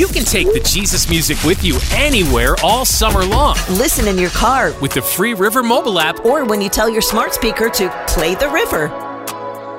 You can take the Jesus music with you anywhere all summer long. Listen in your car with the free River mobile app, or when you tell your smart speaker to play the river.